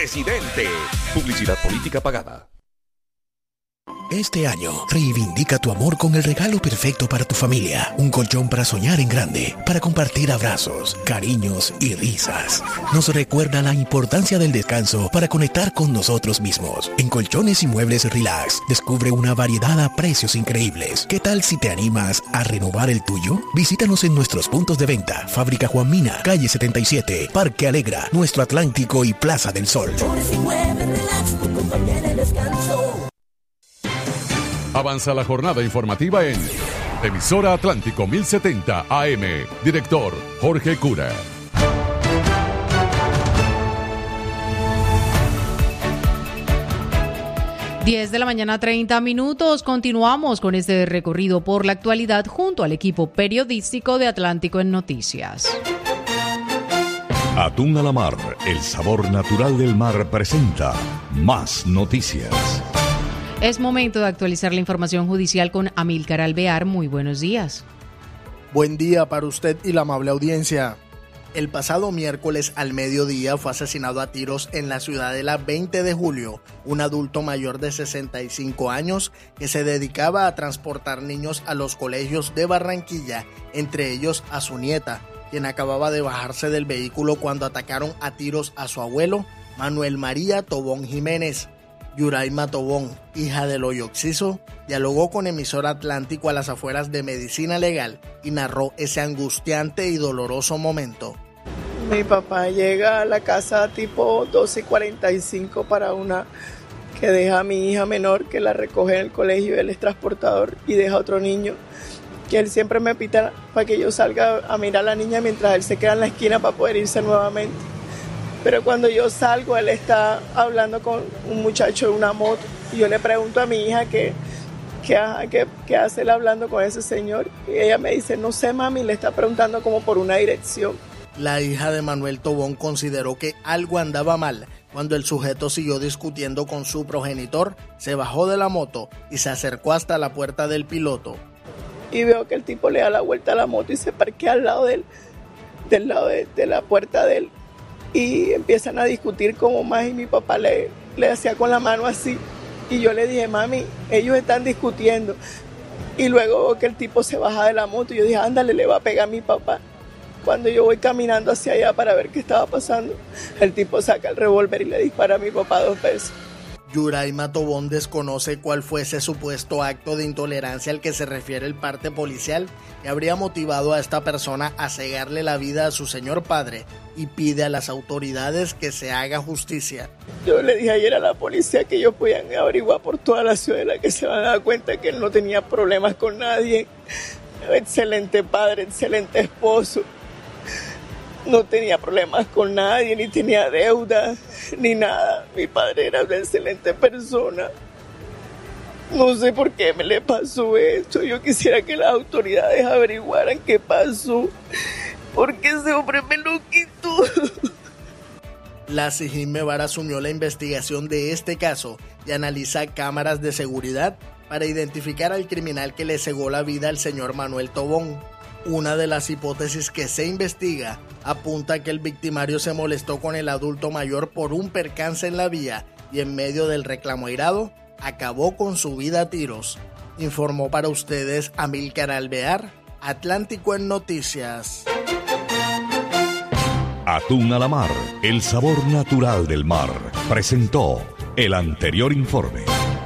presidente. Publicidad política pagada. Este año, reivindica tu amor con el regalo perfecto para tu familia. Un colchón para soñar en grande, para compartir abrazos, cariños y risas. Nos recuerda la importancia del descanso para conectar con nosotros mismos. En Colchones y Muebles Relax, descubre una variedad a precios increíbles. ¿Qué tal si te animas a renovar el tuyo? Visítanos en nuestros puntos de venta. Fábrica Juan Mina, calle 77, Parque Alegra, Nuestro Atlántico y Plaza del Sol. Colchones y Muebles Relax, tu compañía de descanso. Avanza la jornada informativa en Emisora Atlántico 1070 AM. Director Jorge Cura. Diez de la mañana, 30 minutos. Continuamos con este recorrido por la actualidad junto al equipo periodístico de Atlántico en Noticias. Atún a la mar, el sabor natural del mar presenta más noticias. Es momento de actualizar la información judicial con Amílcar Alvear. Muy buenos días. Buen día para usted y la amable audiencia. El pasado miércoles al mediodía fue asesinado a tiros en la Ciudadela 20 de julio, un adulto mayor de 65 años que se dedicaba a transportar niños a los colegios de Barranquilla, entre ellos a su nieta, quien acababa de bajarse del vehículo cuando atacaron a tiros a su abuelo, Manuel María Tobón Jiménez. Yuraima Tobón, hija del Hoyo Oxiso, dialogó con Emisora Atlántico a las afueras de Medicina Legal y narró ese angustiante y doloroso momento. Mi papá llega a la casa tipo 12:45 para una que deja a mi hija menor, que la recoge en el colegio, él es transportador, y deja a otro niño, que él siempre me pita para que yo salga a mirar a la niña mientras él se queda en la esquina para poder irse nuevamente. Pero cuando yo salgo, él está hablando con un muchacho en una moto. Y yo le pregunto a mi hija qué hace él hablando con ese señor. Y ella me dice, no sé, mami, le está preguntando como por una dirección. La hija de Manuel Tobón consideró que algo andaba mal cuando el sujeto siguió discutiendo con su progenitor, se bajó de la moto y se acercó hasta la puerta del piloto. Y veo que el tipo le da la vuelta a la moto y se parquea al lado del lado de la puerta de él. Y empiezan a discutir como más y mi papá le hacía con la mano así. Y yo le dije, mami, ellos están discutiendo. Y luego que el tipo se baja de la moto y yo dije, ándale, le va a pegar a mi papá. Cuando yo voy caminando hacia allá para ver qué estaba pasando, el tipo saca el revólver y le dispara a mi papá 2 veces. Yuraima Tobón desconoce cuál fue ese supuesto acto de intolerancia al que se refiere el parte policial que habría motivado a esta persona a cegarle la vida a su señor padre y pide a las autoridades que se haga justicia. Yo le dije ayer a la policía que ellos podían averiguar por toda la ciudad, que se van a dar cuenta que él no tenía problemas con nadie. Excelente padre, excelente esposo. No tenía problemas con nadie, ni tenía deuda, ni nada. Mi padre era una excelente persona. No sé por qué me le pasó esto. Yo quisiera que las autoridades averiguaran qué pasó. Porque ese hombre me lo quitó. La SIJIN Mevar asumió la investigación de este caso y analiza cámaras de seguridad para identificar al criminal que le cegó la vida al señor Manuel Tobón. Una de las hipótesis que se investiga apunta que el victimario se molestó con el adulto mayor por un percance en la vía y en medio del reclamo airado acabó con su vida a tiros. Informó para ustedes Amílcar Alvear, Atlántico en Noticias. Atún a la mar, el sabor natural del mar, presentó el anterior informe.